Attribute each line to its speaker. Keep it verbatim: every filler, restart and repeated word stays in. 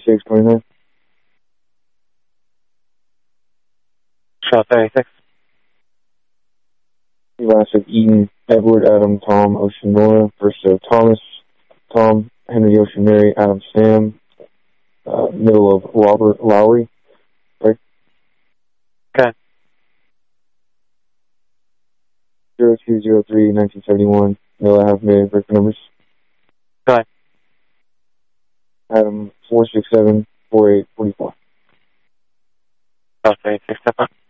Speaker 1: twenty-six twenty-nine.
Speaker 2: Shot thirty-six.
Speaker 1: Last of Eden, Edward, Adam, Tom, Ocean, Nora. First of Thomas, Tom, Henry, Ocean, Mary, Adam, Sam. Uh, middle of Robert, Lowry. Right?
Speaker 2: Okay.
Speaker 1: zero two zero three nineteen seventy-one. No, I have made break numbers.
Speaker 2: Go ahead.
Speaker 1: Adam, four six seven four eight four four.
Speaker 2: Shot thirty-six, step on.